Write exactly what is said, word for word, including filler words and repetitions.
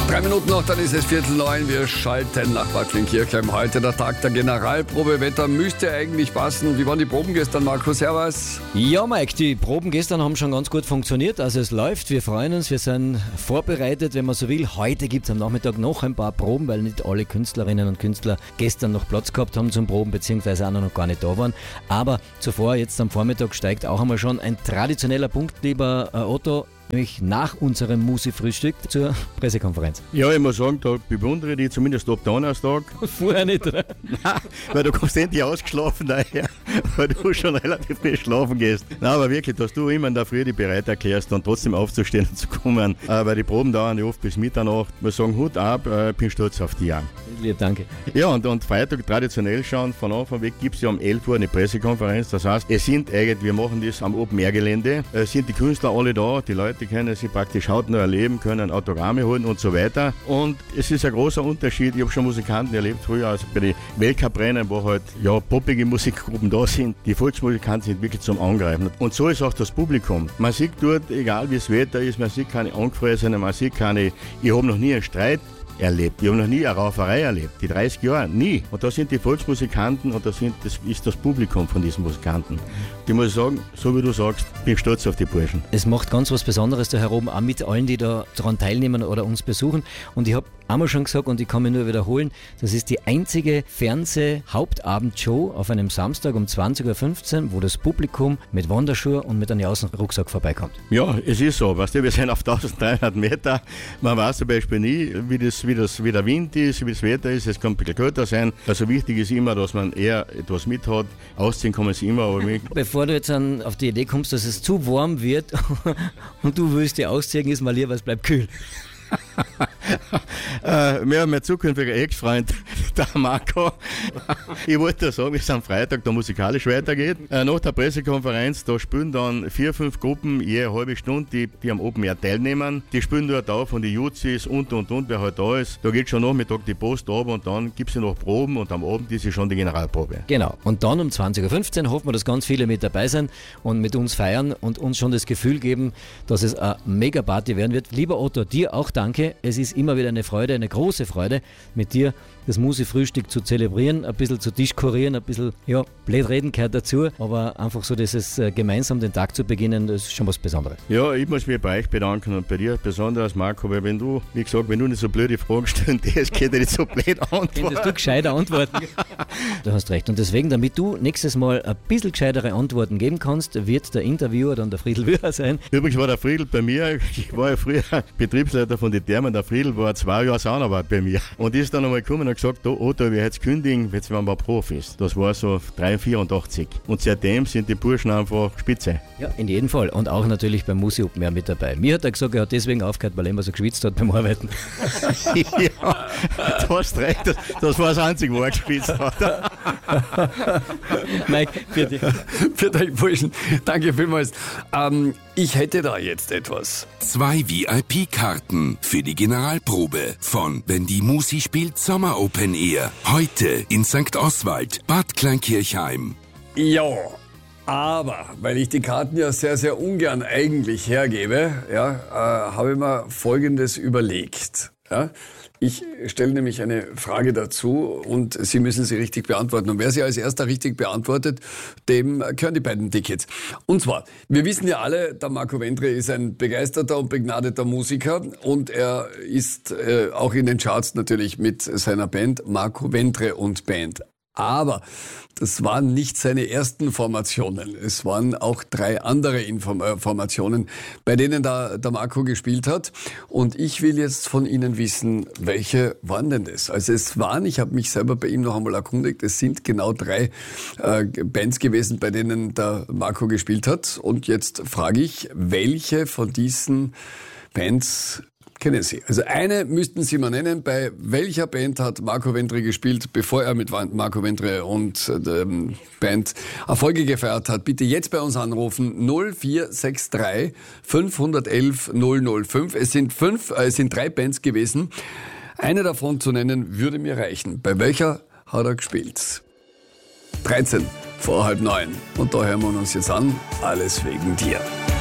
Drei Minuten noch, dann ist es Viertel neun. Wir schalten nach Bad Klinckirchheim. Heute der Tag der Generalprobe. Wetter müsste eigentlich passen. Wie waren die Proben gestern, Marco? Servus. Ja, Mike, die Proben gestern haben schon ganz gut funktioniert. Also es läuft, wir freuen uns, wir sind vorbereitet, wenn man so will. Heute gibt es am Nachmittag noch ein paar Proben, weil nicht alle Künstlerinnen und Künstler gestern noch Platz gehabt haben zum Proben, beziehungsweise auch noch gar nicht da waren. Aber zuvor, jetzt am Vormittag, steigt auch einmal schon ein traditioneller Punkt, lieber äh, Otto, nämlich nach unserem Musi-Frühstück zur Pressekonferenz. Ja, ich muss sagen, da bewundere ich dich zumindest ab Donnerstag. Vorher nicht, oder? Nein, weil du kommst endlich ausgeschlafen daher, weil du schon relativ früh schlafen gehst. Nein, aber wirklich, dass du immer in der Früh dich bereit erklärst und trotzdem aufzustehen und zu kommen, äh, weil die Proben dauern ja oft bis Mitternacht. Wir sagen Hut ab, äh, bin stolz auf dich. Lieb, danke. Ja, und, und Freitag traditionell schon, von Anfang weg gibt es ja um elf Uhr eine Pressekonferenz. Das heißt, es sind eigentlich, wir machen das am Open-Air-Gelände, es sind die Künstler alle da, die Leute können sie praktisch hautnah erleben, können Autogramme holen und so weiter. Und es ist ein großer Unterschied. Ich habe schon Musikanten erlebt früher, also bei den Weltcuprennen, wo halt ja poppige Musikgruppen da sind. Die Volksmusikanten sind wirklich zum Angreifen. Und so ist auch das Publikum. Man sieht dort, egal wie das Wetter ist, man sieht keine Angefressenen, man sieht keine, ich habe noch nie einen Streit erlebt. Ich habe noch nie eine Rauferei erlebt. Die dreißig Jahre, nie. Und da sind die Volksmusikanten und da sind, das ist das Publikum von diesen Musikanten. Die muss ich sagen, so wie du sagst, bin ich stolz auf die Burschen. Es macht ganz was Besonderes da herum, auch mit allen, die da daran teilnehmen oder uns besuchen. Und ich habe einmal schon gesagt und ich kann mich nur wiederholen, das ist die einzige Fernseh-Hauptabendshow auf einem Samstag um zwanzig Uhr fünfzehn, wo das Publikum mit Wanderschuhe und mit einem Jausenrucksack vorbeikommt. Ja, es ist so. Weißt du, wir sind auf dreizehnhundert Meter. Man weiß zum Beispiel nie, wie, das, wie, das, wie der Wind ist, wie das Wetter ist. Es kann ein bisschen kälter sein. Also wichtig ist immer, dass man eher etwas mit hat. Ausziehen kann man sich immer. Aber Bevor du jetzt an, auf die Idee kommst, dass es zu warm wird und du willst dich ausziehen, ist mal lieber, es bleibt kühl. äh, wir haben einen zukünftigen Ex-Freund, der Marco. Ich wollte sagen, wie es am Freitag da musikalisch weitergeht. Äh, nach der Pressekonferenz, da spielen dann vier, fünf Gruppen je eine halbe Stunde, die, die am Open Air teilnehmen. Die spielen dort auch von den Juzis und und und, wer halt da ist. Da geht schon Nachmittag die Post ab und dann gibt es ja noch Proben und am Abend ist ja schon die Generalprobe. Genau. Und dann um zwanzig Uhr fünfzehn hoffen wir, dass ganz viele mit dabei sind und mit uns feiern und uns schon das Gefühl geben, dass es eine Mega-Party werden wird. Lieber Otto, dir auch danke. Es ist immer wieder eine Freude, eine große Freude, mit dir das Musi-Frühstück zu zelebrieren, ein bisschen zu diskurieren, ein bisschen, ja, blöd reden gehört dazu, aber einfach so dieses äh, gemeinsam den Tag zu beginnen, das ist schon was Besonderes. Ja, ich muss mich bei euch bedanken und bei dir besonders, Marco, weil wenn du, wie gesagt, wenn du nicht so blöde Fragen stellst, das geht ja nicht so blöd antworten. Könntest du gescheiter antworten? Du hast recht. Und deswegen, damit du nächstes Mal ein bisschen gescheitere Antworten geben kannst, wird der Interviewer dann der Friedl Wöhr sein. Übrigens war der Friedl bei mir, ich war ja früher Betriebsleiter von den Thermen, der Friedl war zwei Jahre Saunarbeit bei mir und ist dann einmal gekommen und gesagt, oh, Otto, wir jetzt kündigen, jetzt werden wir Profis. Das war so vierundachtzig. Und seitdem sind die Burschen einfach spitze. Ja, in jedem Fall. Und auch natürlich beim Musi Open Air mit dabei. Mir hat er gesagt, er hat deswegen aufgehört, weil er immer so geschwitzt hat beim Arbeiten. Ja, du hast recht. Das, das war das Einzige, wo er geschwitzt hat. Mike, für dich. Für euch Burschen, danke vielmals. Ähm, ich hätte da jetzt etwas. Zwei V I P-Karten für die Generalprobe von Wenn die Musi spielt Sommer Open Air. Heute in Sankt Oswald, Bad Klinckirchheim. Ja, aber weil ich die Karten ja sehr, sehr ungern eigentlich hergebe, ja, äh, habe ich mir Folgendes überlegt. Ja? Ich stelle nämlich eine Frage dazu und Sie müssen sie richtig beantworten. Und wer sie als erster richtig beantwortet, dem gehören die beiden Tickets. Und zwar, wir wissen ja alle, der Marco Ventre ist ein begeisterter und begnadeter Musiker und er ist äh, auch in den Charts natürlich mit seiner Band Marco Ventre und Band. Aber das waren nicht seine ersten Formationen. Es waren auch drei andere Inform- äh, Formationen, bei denen da der Marco gespielt hat. Und ich will jetzt von Ihnen wissen, welche waren denn das? Also es waren, ich habe mich selber bei ihm noch einmal erkundigt, es sind genau drei äh, Bands gewesen, bei denen der Marco gespielt hat. Und jetzt frage ich, welche von diesen Bands kennen Sie? Also eine müssten Sie mal nennen. Bei welcher Band hat Marco Ventre gespielt, bevor er mit Marco Ventre und der Band Erfolge gefeiert hat? Bitte jetzt bei uns anrufen null vier sechs drei fünf eins eins null null fünf. Es sind fünf, äh, es sind drei Bands gewesen. Eine davon zu nennen würde mir reichen. Bei welcher hat er gespielt? dreizehn vor halb neun. Und da hören wir uns jetzt an. Alles wegen dir.